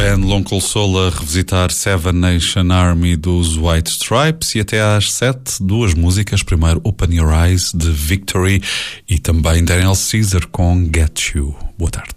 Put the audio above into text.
band L'Oncle Soul a revisitar Seven Nation Army dos White Stripes, e até às 7, duas músicas. Primeiro Open Your Eyes, de Victory, e também Daniel Caesar com Get You. Boa tarde.